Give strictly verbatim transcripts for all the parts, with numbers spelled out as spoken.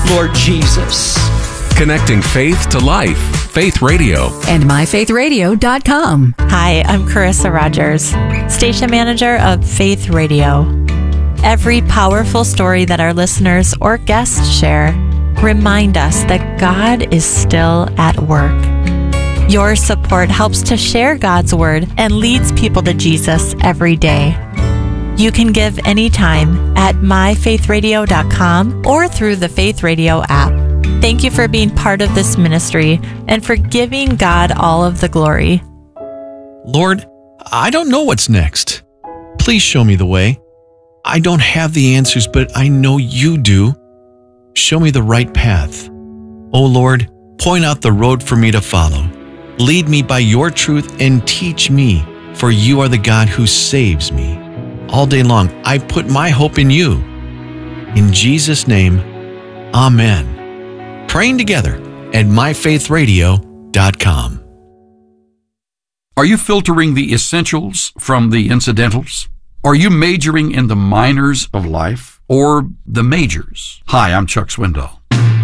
Lord Jesus. Connecting faith to life. Faith Radio. And my faith radio dot com. Hi, I'm Carissa Rogers, station manager of Faith Radio. Every powerful story that our listeners or guests share remind us that God is still at work. Your support helps to share God's word and leads people to Jesus every day. You can give anytime at my faith radio dot com or through the Faith Radio app. Thank you for being part of this ministry and for giving God all of the glory. Lord, I don't know what's next. Please show me the way. I don't have the answers, but I know you do. Show me the right path. Oh Lord, point out the road for me to follow. Lead me by your truth and teach me, for you are the God who saves me. All day long, I put my hope in you. In Jesus' name, amen. Praying together at my faith radio dot com. Are you filtering the essentials from the incidentals? Are you majoring in the minors of life or the majors? Hi, I'm Chuck Swindoll.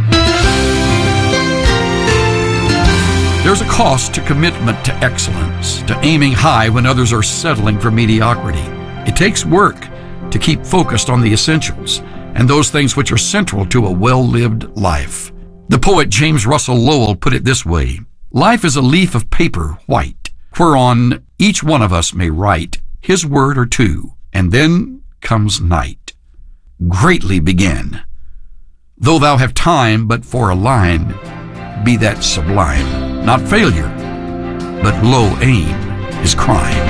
There's a cost to commitment to excellence, to aiming high when others are settling for mediocrity. It takes work to keep focused on the essentials and those things which are central to a well-lived life. The poet James Russell Lowell put it this way: life is a leaf of paper white, whereon each one of us may write his word or two, and then comes night. Greatly begin. Though thou have time but for a line, be that sublime, not failure, but low aim is crime.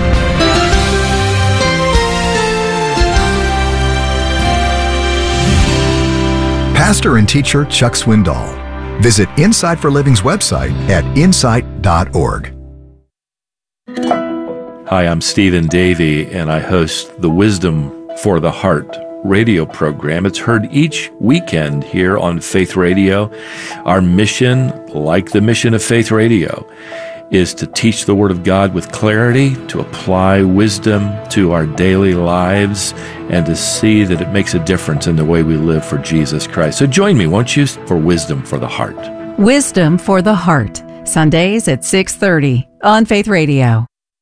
Pastor and teacher Chuck Swindoll. Visit Insight for Living's website at insight dot org. Hi, I'm Stephen Davey, and I host the Wisdom for the Heart radio program. It's heard each weekend here on Faith Radio. Our mission, like the mission of Faith Radio, is to teach the Word of God with clarity, to apply wisdom to our daily lives, and to see that it makes a difference in the way we live for Jesus Christ. So join me, won't you, for Wisdom for the Heart. Wisdom for the Heart, Sundays at six thirty on Faith Radio.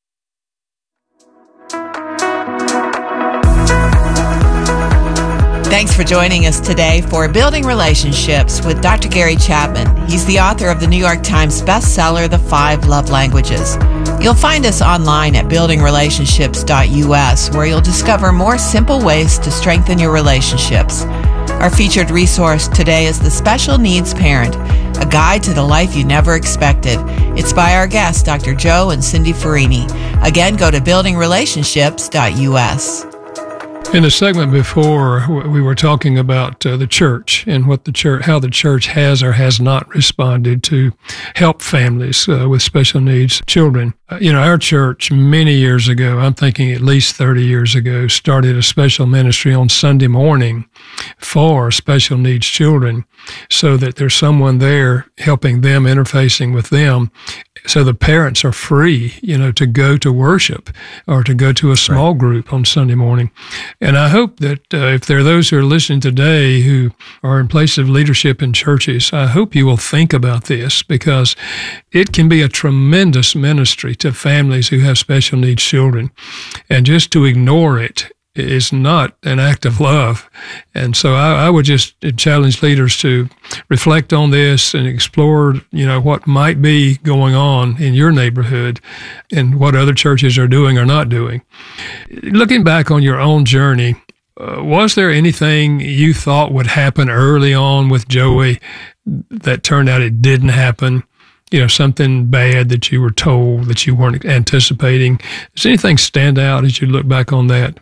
Thanks for joining us today for Building Relationships with Doctor Gary Chapman. He's the author of the New York Times bestseller, The Five Love Languages. You'll find us online at building relationships dot U S, where you'll discover more simple ways to strengthen your relationships. Our featured resource today is The Special Needs Parent, a guide to the life you never expected. It's by our guests, Doctor Joe and Cindy Farini. Again, go to building relationships dot U S. In the segment before, we were talking about uh, the church and what the church, how the church has or has not responded to help families uh, with special needs children. Uh, you know, our church many years ago, I'm thinking at least thirty years ago, started a special ministry on Sunday morning for special needs children, so that there's someone there helping them, interfacing with them. So the parents are free, you know, to go to worship or to go to a small right. group on Sunday morning. And I hope that uh, if there are those who are listening today who are in place of leadership in churches, I hope you will think about this, because it can be a tremendous ministry to families who have special needs children. And just to ignore it is not an act of love. And so I, I would just challenge leaders to reflect on this and explore, you know, what might be going on in your neighborhood and what other churches are doing or not doing. Looking back on your own journey, uh, was there anything you thought would happen early on with Joey that turned out it didn't happen? You know, something bad that you were told that you weren't anticipating. Does anything stand out as you look back on that?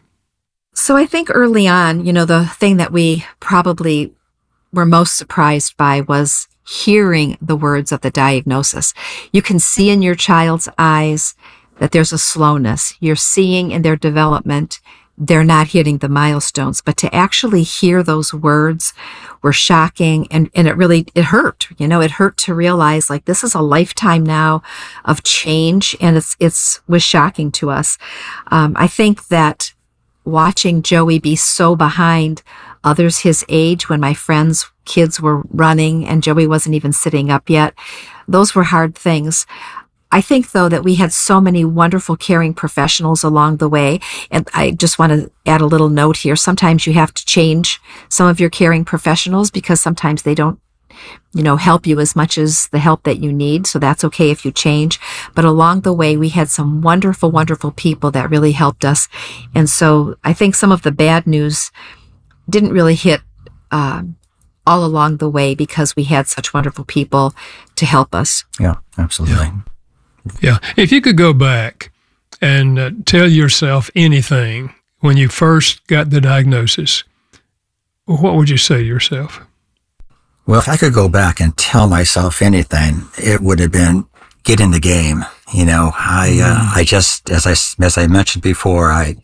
So I think early on, you know, the thing that we probably were most surprised by was hearing the words of the diagnosis. You can see in your child's eyes that there's a slowness. You're seeing in their development, they're not hitting the milestones, but to actually hear those words were shocking. And, and it really, it hurt, you know, it hurt to realize like this is a lifetime now of change. And it's, it's was shocking to us. Um, I think that watching Joey be so behind others his age when my friends kids were running and Joey wasn't even sitting up yet. Those were hard things. I think, though, that we had so many wonderful caring professionals along the way. And I just want to add a little note here. Sometimes you have to change some of your caring professionals because sometimes they don't, you know, help you as much as the help that you need. So that's okay if you change. But along the way, we had some wonderful, wonderful people that really helped us. And so I think some of the bad news didn't really hit uh, all along the way because we had such wonderful people to help us. Yeah, absolutely. Yeah. Yeah. If you could go back and uh, tell yourself anything when you first got the diagnosis, what would you say to yourself? Well, if I could go back and tell myself anything, it would have been get in the game. You know, I, mm. uh, I just, as I, as I mentioned before, I,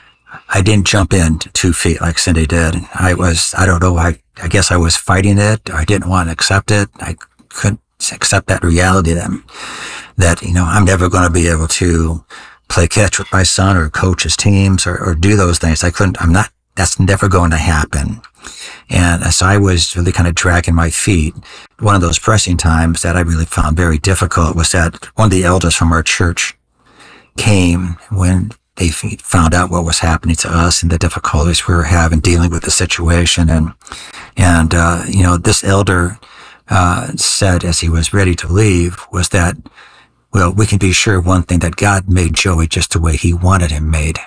I didn't jump in two feet like Cindy did. I was, I don't know, I, I guess I was fighting it. I didn't want to accept it. I couldn't accept that reality that, that, you know, I'm never going to be able to play catch with my son or coach his teams or, or do those things. I couldn't, I'm not, that's never going to happen. And so I was really kind of dragging my feet. One of those pressing times that I really found very difficult was that one of the elders from our church came when they found out what was happening to us and the difficulties we were having dealing with the situation. And, and, uh, you know, this elder, uh, said as he was ready to leave was that, well, we can be sure of one thing, that God made Joey just the way he wanted him made.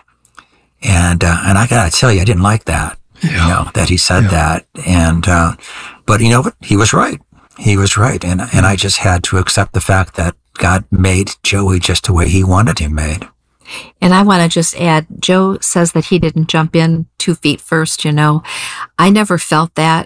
And, uh, and I gotta tell you, I didn't like that, yeah. you know, that he said yeah. that. And, uh, but you know what? He was right. He was right. And, and I just had to accept the fact that God made Joey just the way he wanted him made. And I want to just add, Joe says that he didn't jump in two feet first, you know. I never felt that.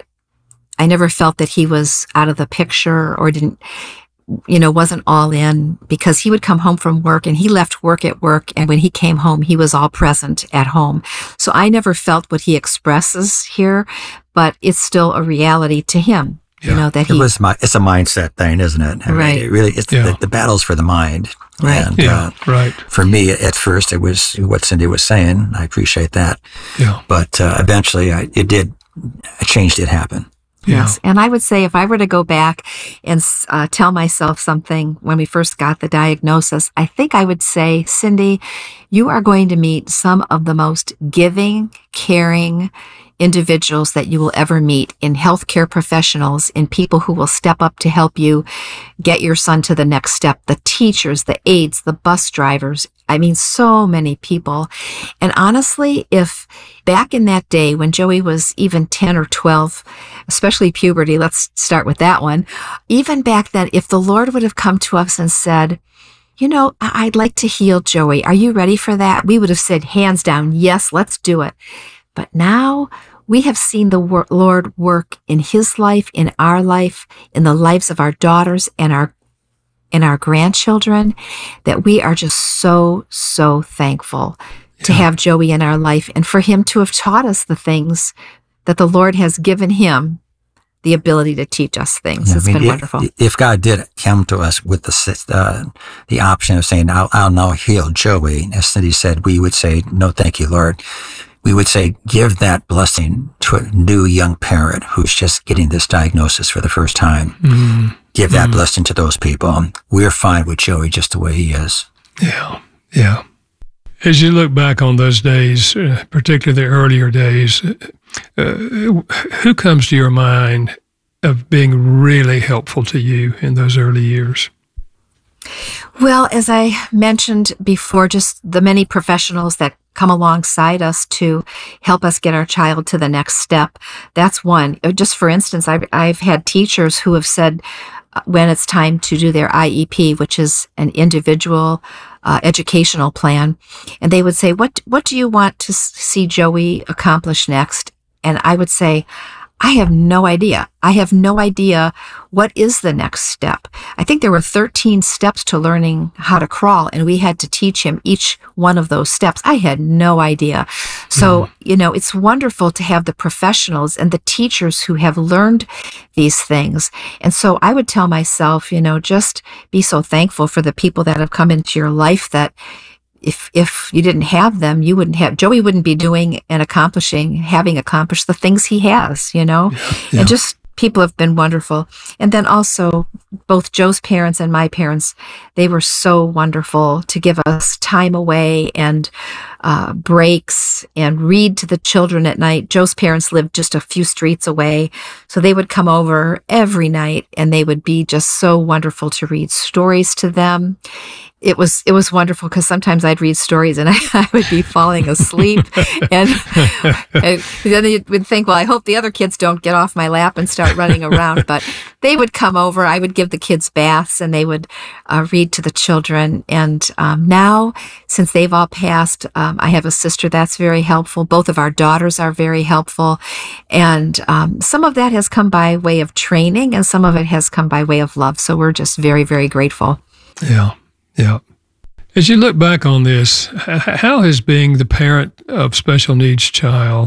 I never felt that he was out of the picture or didn't, you know, wasn't all in, because he would come home from work and he left work at work. And when he came home, he was all present at home. So I never felt what he expresses here, but it's still a reality to him. Yeah. You know, that he it was my, it's a mindset thing, isn't it? I right. mean, it really, it's yeah. the, the battle's for the mind. Right. And, yeah. uh, right. for me, at first, it was what Cindy was saying. I appreciate that. Yeah. But, uh, eventually I, it did, a change did happen. Yeah. Yes. And I would say if I were to go back and uh, tell myself something when we first got the diagnosis, I think I would say, Cindy, you are going to meet some of the most giving, caring individuals that you will ever meet in healthcare professionals, in people who will step up to help you get your son to the next step, the teachers, the aides, the bus drivers. I mean, so many people. And honestly, if back in that day when Joey was even ten or twelve, especially puberty, let's start with that one, even back then, if the Lord would have come to us and said, you know, I'd like to heal Joey. Are you ready for that? We would have said, hands down, yes, let's do it. But now we have seen the wor- Lord work in his life, in our life, in the lives of our daughters and our and our grandchildren, that we are just so, so thankful yeah. to have Joey in our life and for him to have taught us the things that the Lord has given him the ability to teach us things. Yeah, it's I mean, been if, wonderful. If God did come to us with the uh, the option of saying, I'll, I'll now heal Joey, as Cindy said, we would say, no, thank you, Lord. We would say, give that blessing to a new young parent who's just getting this diagnosis for the first time. Mm-hmm. Give that mm-hmm. blessing to those people. We're fine with Joey just the way he is. Yeah, yeah. As you look back on those days, uh, particularly the earlier days, uh, who comes to your mind of being really helpful to you in those early years? Well, as I mentioned before, just the many professionals that come alongside us to help us get our child to the next step. That's one. Just for instance, I've, I've had teachers who have said when it's time to do their I E P, which is an individual uh, educational plan, and they would say, what, what do you want to see Joey accomplish next? And I would say, I have no idea. I have no idea what is the next step. I think there were thirteen steps to learning how to crawl, and we had to teach him each one of those steps. I had no idea. So, mm. you know, it's wonderful to have the professionals and the teachers who have learned these things. And so I would tell myself, you know, just be so thankful for the people that have come into your life that If if you didn't have them, you wouldn't have, Joey wouldn't be doing and accomplishing, having accomplished the things he has, you know, yeah, yeah. and just people have been wonderful. And then also both Joe's parents and my parents, they were so wonderful to give us time away and uh, breaks and read to the children at night. Joe's parents lived just a few streets away, so they would come over every night and they would be just so wonderful to read stories to them. It was it was wonderful because sometimes I'd read stories and I, I would be falling asleep, and, and then you would think, well, I hope the other kids don't get off my lap and start running around. But they would come over. I would give the kids baths, and they would uh, read to the children. And um, now, since they've all passed, um, I have a sister that's very helpful. Both of our daughters are very helpful, and um, some of that has come by way of training, and some of it has come by way of love. So we're just very, very grateful. Yeah. Yeah. As you look back on this, how has being the parent of special needs child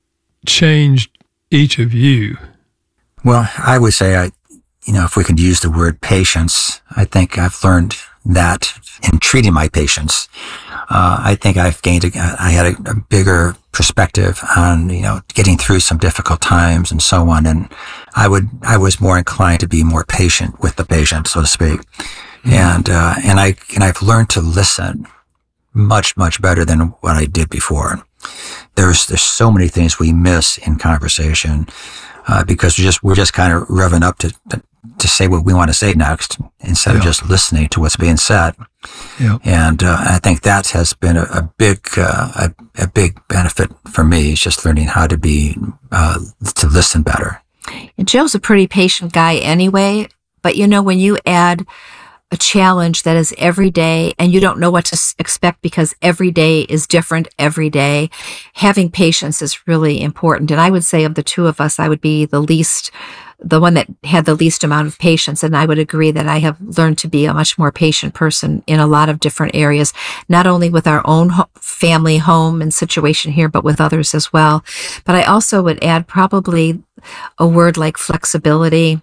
changed each of you? Well, I would say, I, you know, if we could use the word patience, I think I've learned that in treating my patients. Uh, I think I've gained, a, I had a, a bigger perspective on, you know, getting through some difficult times and so on. And I would, I was more inclined to be more patient with the patient, so to speak. And, uh, and I, and I've learned to listen much, much better than what I did before. There's, there's so many things we miss in conversation, uh, because we're just, we're just kind of revving up to, to, to say what we want to say next instead yeah. of just listening to what's being said. Yeah. And, uh, I think that has been a, a big, uh, a, a big benefit for me. It's just learning how to be, uh, to listen better. And Joe's a pretty patient guy anyway, but you know, when you add a challenge that is every day and you don't know what to expect because every day is different every day, having patience is really important. And I would say of the two of us, I would be the least, the one that had the least amount of patience. And I would agree that I have learned to be a much more patient person in a lot of different areas, not only with our own ho- family, home and situation here, but with others as well. But I also would add probably a word like flexibility.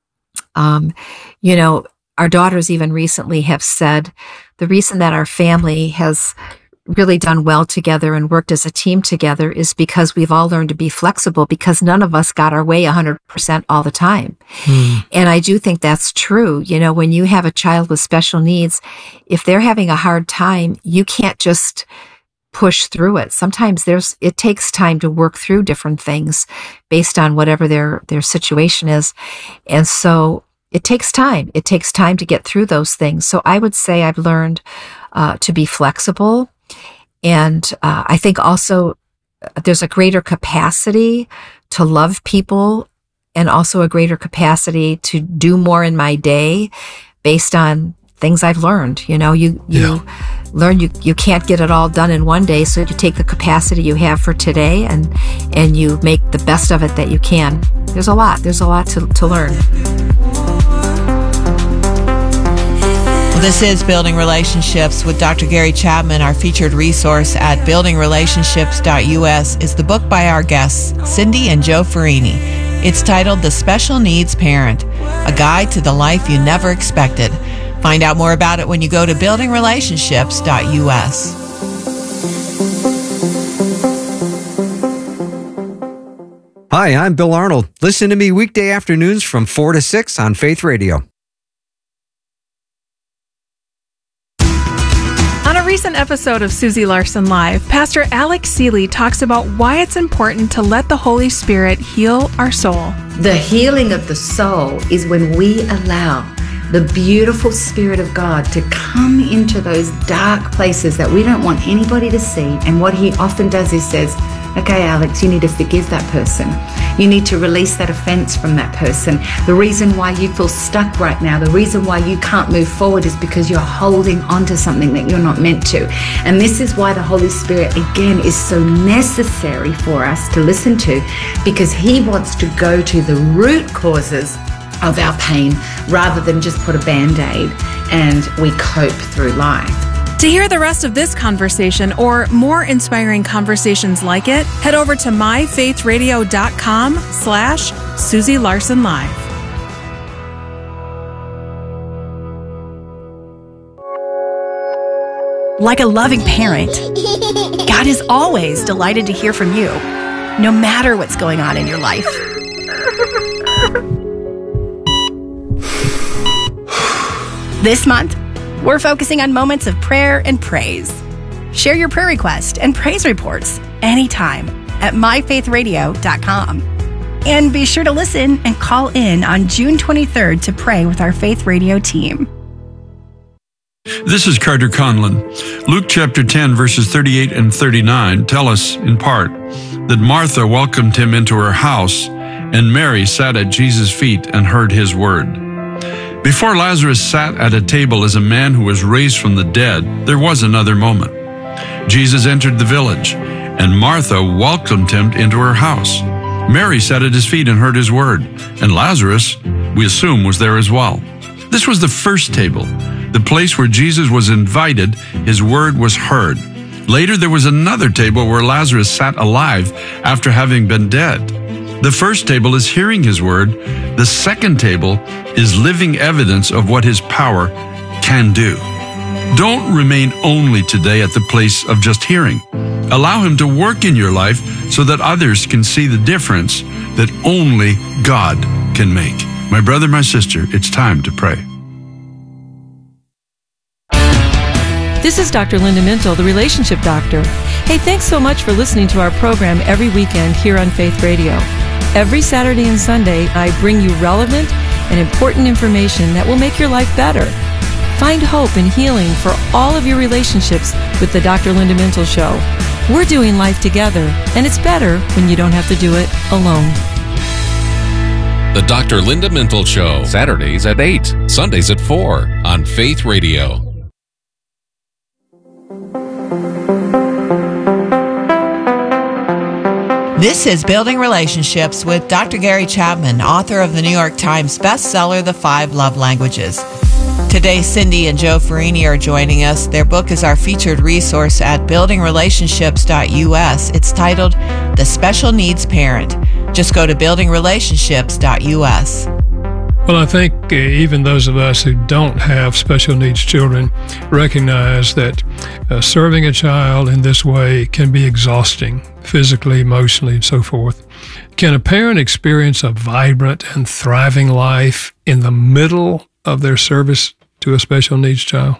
Um, you know, Our daughters even recently have said the reason that our family has really done well together and worked as a team together is because we've all learned to be flexible, because none of us got our way one hundred percent all the time. Mm. And I do think that's true. You know, when you have a child with special needs, if they're having a hard time, you can't just push through it. Sometimes there's, it takes time to work through different things based on whatever their, their situation is. And so it takes time. It takes time to get through those things. So I would say I've learned uh, to be flexible. And uh, I think also there's a greater capacity to love people and also a greater capacity to do more in my day based on things I've learned. You know, you, you yeah. learn you, you can't get it all done in one day. So you take the capacity you have for today and, and you make the best of it that you can. There's a lot. There's a lot to, to learn. This is Building Relationships with Doctor Gary Chapman. Our featured resource at building relationships dot U S is the book by our guests, Cindy and Joe Farini. It's titled The Special Needs Parent, a guide to the life you never expected. Find out more about it when you go to building relationships dot U S. Hi, I'm Bill Arnold. Listen to me weekday afternoons from four to six on Faith Radio. On a recent episode of Susie Larson Live, Pastor Alex Seeley talks about why it's important to let the Holy Spirit heal our soul. The healing of the soul is when we allow the beautiful Spirit of God to come into those dark places that we don't want anybody to see. And what he often does is says, okay, Alex, you need to forgive that person. You need to release that offense from that person. The reason why you feel stuck right now, the reason why you can't move forward is because you're holding on to something that you're not meant to. And this is why the Holy Spirit, again, is so necessary for us to listen to, because he wants to go to the root causes of our pain rather than just put a Band-Aid and we cope through life. To hear the rest of this conversation or more inspiring conversations like it, head over to my faith radio dot com slash Susie Larson Live. Like a loving parent, God is always delighted to hear from you, no matter what's going on in your life. This month, we're focusing on moments of prayer and praise. Share your prayer request and praise reports anytime at my faith radio dot com. And be sure to listen and call in on June twenty-third to pray with our Faith Radio team. This is Carter Conlon. Luke chapter ten, verses thirty-eight and thirty-nine tell us, in part, that Martha welcomed him into her house, and Mary sat at Jesus' feet and heard his word. Before Lazarus sat at a table as a man who was raised from the dead, there was another moment. Jesus entered the village, and Martha welcomed him into her house. Mary sat at his feet and heard his word, and Lazarus, we assume, was there as well. This was the first table, the place where Jesus was invited, his word was heard. Later, there was another table where Lazarus sat alive after having been dead. The first table is hearing his word. The second table is living evidence of what his power can do. Don't remain only today at the place of just hearing. Allow him to work in your life so that others can see the difference that only God can make. My brother, my sister, it's time to pray. This is Doctor Linda Mintle, the Relationship Doctor. Hey, thanks so much for listening to our program every weekend here on Faith Radio. Every Saturday and Sunday, I bring you relevant and important information that will make your life better. Find hope and healing for all of your relationships with the Doctor Linda Mintle Show. We're doing life together, and it's better when you don't have to do it alone. The Doctor Linda Mintle Show, Saturdays at eight, Sundays at four on Faith Radio. This is Building Relationships with Doctor Gary Chapman, author of the New York Times bestseller, The Five Love Languages. Today, Cindy and Joe Farini are joining us. Their book is our featured resource at building relationships dot U S. It's titled The Special Needs Parent. Just go to building relationships dot U S. Well, I think uh, even those of us who don't have special needs children recognize that uh, serving a child in this way can be exhausting, physically, emotionally, and so forth. Can a parent experience a vibrant and thriving life in the middle of their service to a special needs child?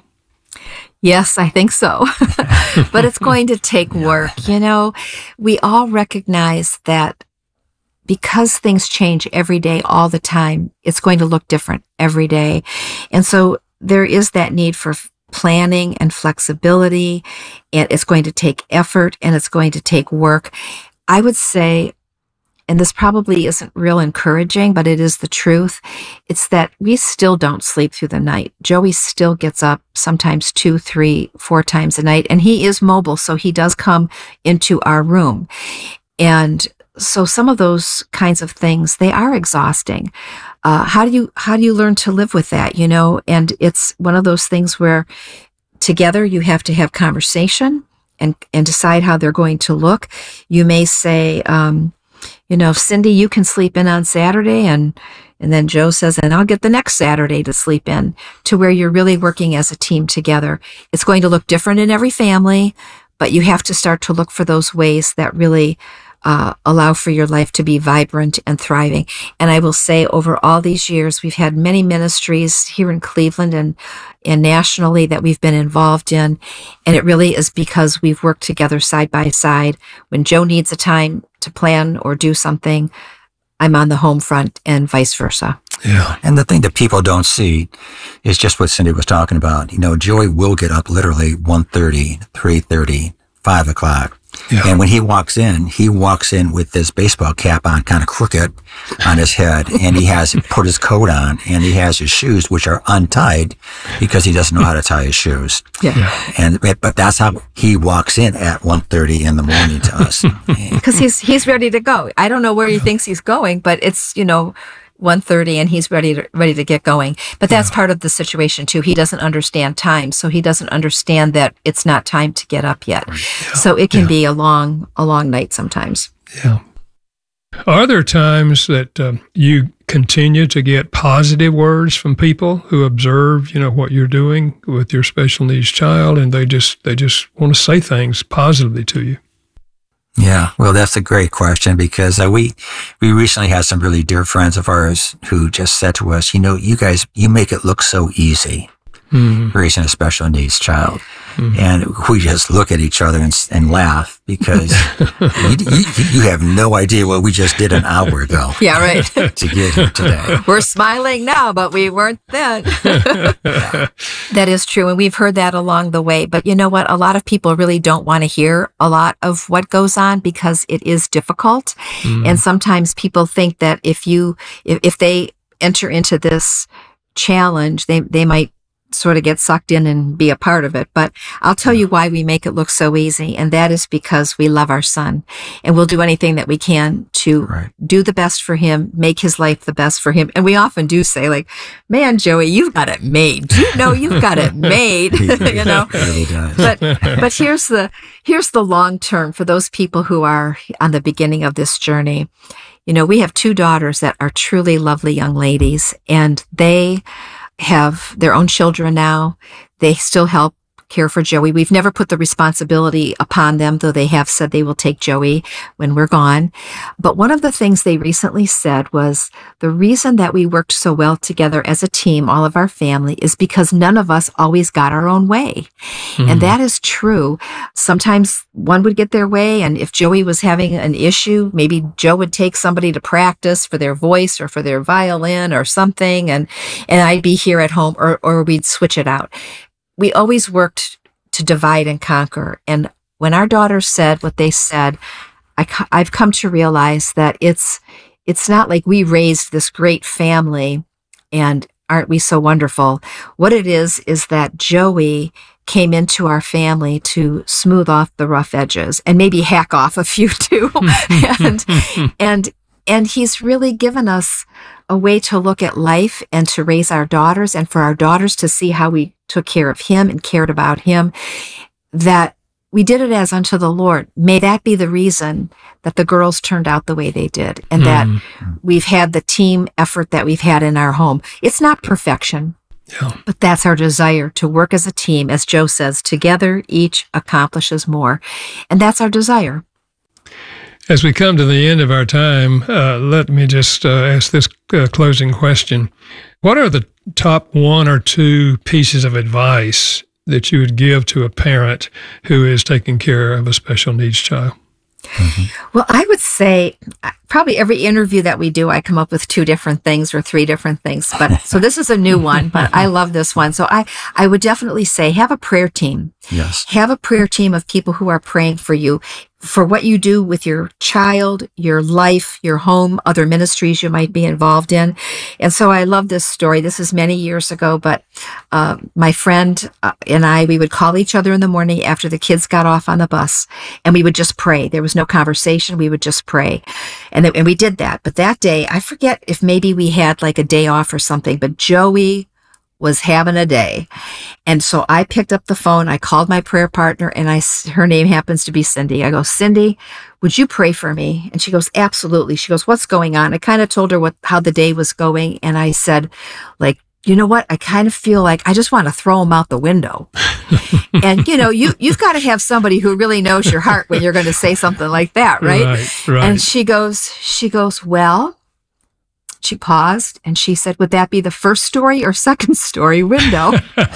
Yes, I think so. But it's going to take work. You know, we all recognize that because things change every day, all the time, it's going to look different every day. And so there is that need for planning and flexibility, and it's going to take effort and it's going to take work. I would say, and this probably isn't real encouraging, but it is the truth, it's that we still don't sleep through the night. Joey still gets up sometimes two, three, four times a night, and he is mobile, so he does come into our room. And so some of those kinds of things, they are exhausting. Uh, how do you, how do you learn to live with that, you know? And it's one of those things where together you have to have conversation and, and decide how they're going to look. You may say, um, you know, Cindy, you can sleep in on Saturday, and, and then Joe says, and I'll get the next Saturday to sleep in, to where you're really working as a team together. It's going to look different in every family, but you have to start to look for those ways that really Uh, allow for your life to be vibrant and thriving. And I will say, over all these years, we've had many ministries here in Cleveland and, and nationally that we've been involved in. And it really is because we've worked together side by side. When Joe needs a time to plan or do something, I'm on the home front, and vice versa. Yeah. And the thing that people don't see is just what Cindy was talking about. You know, Joey will get up literally one thirty, three thirty, five o'clock. Yeah. And when he walks in, he walks in with this baseball cap on, kind of crooked on his head, and he has put his coat on, and he has his shoes, which are untied because he doesn't know how to tie his shoes. Yeah. yeah. And but that's how he walks in at one thirty in the morning to us. Because he's he's ready to go. I don't know where he thinks he's going, but it's, you know, one thirty and he's ready to, ready to get going. But that's yeah. part of the situation too. He doesn't understand time. So he doesn't understand that it's not time to get up yet. Right. Yeah. So it can yeah. be a long, a long night sometimes. Yeah. Are there times that um, you continue to get positive words from people who observe, you know, what you're doing with your special needs child, and they just, they just want to say things positively to you? Yeah, well, that's a great question because uh, we we recently had some really dear friends of ours who just said to us, you know, you guys, you make it look so easy, mm-hmm. raising a special needs child. Mm-hmm. And we just look at each other and, and laugh because you, you, you have no idea what we just did an hour ago. Yeah, right. To get here today. We're smiling now, but we weren't then. Yeah. That is true. And we've heard that along the way. But you know what? A lot of people really don't want to hear a lot of what goes on because it is difficult. Mm. And sometimes people think that if you, if, if they enter into this challenge, they, they might sort of get sucked in and be a part of it. But I'll tell you why we make it look so easy. And that is because we love our son and we'll do anything that we can to right. do the best for him, make his life the best for him. And we often do say like, man, Joey, you've got it made. Do you know you've got it made? You know, but, but here's the, here's the long term for those people who are on the beginning of this journey. You know, we have two daughters that are truly lovely young ladies and they have their own children now. They still help care for Joey. We've never put the responsibility upon them, though they have said they will take Joey when we're gone. But one of the things they recently said was the reason that we worked so well together as a team, all of our family, is because none of us always got our own way. Mm. And that is true. Sometimes one would get their way. And if Joey was having an issue, maybe Joe would take somebody to practice for their voice or for their violin or something. And, and I'd be here at home or, or we'd switch it out. We always worked to divide and conquer. And when our daughters said what they said, I, I've come to realize that it's, it's not like we raised this great family and aren't we so wonderful? What it is, is that Joey came into our family to smooth off the rough edges and maybe hack off a few too. and, and, and he's really given us a way to look at life and to raise our daughters and for our daughters to see how we took care of him and cared about him, that we did it as unto the Lord. May that be the reason that the girls turned out the way they did and mm. that we've had the team effort that we've had in our home. It's not perfection, yeah. but that's our desire to work as a team. As Joe says, together each accomplishes more. And that's our desire. As we come to the end of our time, uh, let me just uh, ask this uh, closing question. What are the top one or two pieces of advice that you would give to a parent who is taking care of a special needs child? Mm-hmm. Well, I would say probably every interview that we do, I come up with two different things or three different things. But so this is a new one, but I love this one. So I, I would definitely say have a prayer team. Yes. Have a prayer team of people who are praying for you, for what you do with your child, your life, your home, other ministries you might be involved in. And so I love this story. This is many years ago, but uh, my friend uh, and I, we would call each other in the morning after the kids got off on the bus, and we would just pray. There was no conversation. We would just pray. And, th- and we did that. But that day, I forget if maybe we had like a day off or something, but Joey was having a day. And so I picked up the phone, I called my prayer partner, and I, her name happens to be Cindy. I go, Cindy, would you pray for me? And she goes, absolutely. She goes, what's going on? I kind of told her what, how the day was going. And I said, like, you know what? I kind of feel like I just want to throw him out the window. And, you know, you, you've got to have somebody who really knows your heart when you're going to say something like that, right? Right, right. And she goes, she goes, well, she paused and she said, would that be the first story or second story window?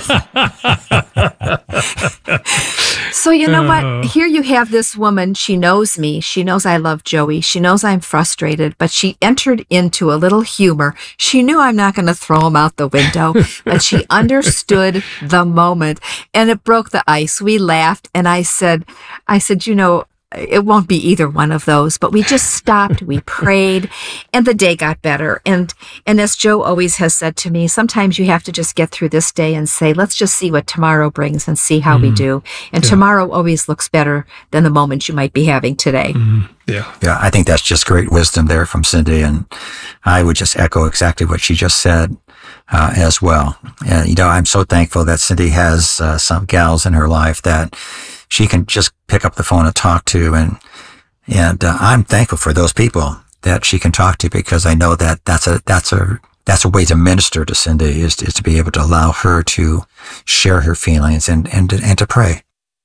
So you know what? Here you have this woman. She knows me. She knows I love Joey. She knows I'm frustrated, but she entered into a little humor. She knew I'm not going to throw him out the window, but she understood the moment and it broke the ice. We laughed and I said, I said, you know, it won't be either one of those, but we just stopped, we prayed, and the day got better. And, and as Joe always has said to me, sometimes you have to just get through this day and say, let's just see what tomorrow brings and see how mm-hmm. we do. And yeah. tomorrow always looks better than the moment you might be having today. Mm-hmm. Yeah. Yeah. I think that's just great wisdom there from Cindy. And I would just echo exactly what she just said. Uh, as well. And, you know, I'm so thankful that Cindy has uh, some gals in her life that she can just pick up the phone and talk to. And, and uh, I'm thankful for those people that she can talk to because I know that that's a, that's a, that's a way to minister to Cindy is, is to be able to allow her to share her feelings and, and, and to pray.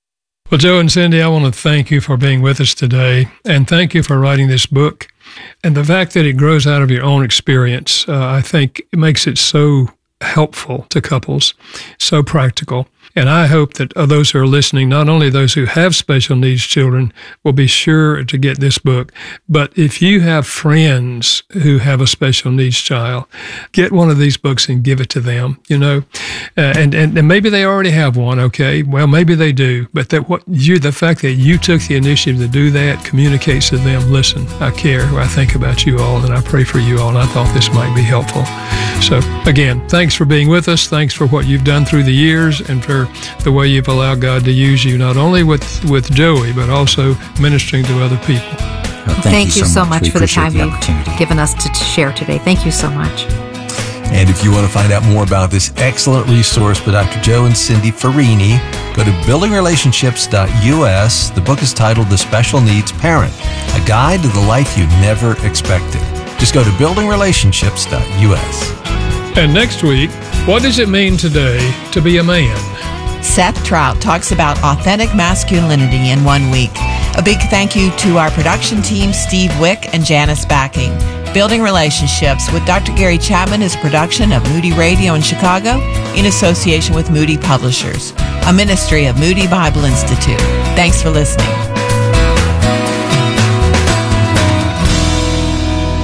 Well, Joe and Cindy, I want to thank you for being with us today, and thank you for writing this book. And the fact that it grows out of your own experience, uh, I think it makes it so helpful to couples, so practical. And I hope that those who are listening, not only those who have special needs children, will be sure to get this book, but if you have friends who have a special needs child, get one of these books and give it to them, you know. Uh, and, and and maybe they already have one, okay? Well, maybe they do, but that what you the fact that you took the initiative to do that communicates to them, listen, I care, I think about you all, and I pray for you all, and I thought this might be helpful. So again, thanks for being with us. Thanks for what you've done through the years and for the way you've allowed God to use you, not only with, with Joey, but also ministering to other people. Well, thank, thank you, you so much, much we for the time the you've given us to share today. Thank you so much. And if you want to find out more about this excellent resource by Doctor Joe and Cindy Farini, go to building relationships dot U S. The book is titled The Special Needs Parent, a guide to the life you never expected. Just go to building relationships dot U S. And next week, what does it mean today to be a man? Seth Trout talks about authentic masculinity in one week. A big thank you to our production team, Steve Wick and Janice Backing. Building Relationships with Doctor Gary Chapman is a production of Moody Radio in Chicago in association with Moody Publishers, a ministry of Moody Bible Institute. Thanks for listening.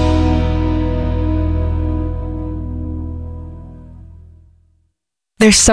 There's so